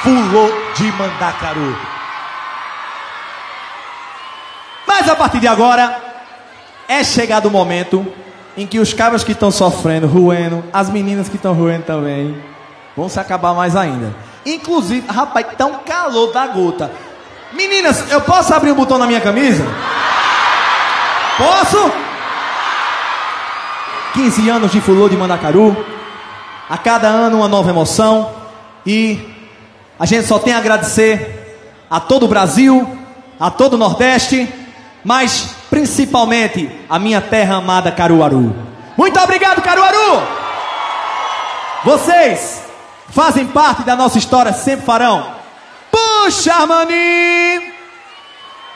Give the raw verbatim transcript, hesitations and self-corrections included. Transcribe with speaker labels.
Speaker 1: Fulô de Mandacaru. Mas a partir de agora, é chegado o momento em que os cabras que estão sofrendo, ruendo, as meninas que estão ruendo também, vão se acabar mais ainda. Inclusive, rapaz, tá um calor da gota. Meninas, eu posso abrir um botão na minha camisa? Posso? quinze anos de Fulô de Mandacaru. A cada ano uma nova emoção. E a gente só tem a agradecer a todo o Brasil, a todo o Nordeste, mas principalmente a minha terra amada Caruaru. Muito obrigado, Caruaru! Vocês fazem parte da nossa história, sempre farão. Puxa, maninho!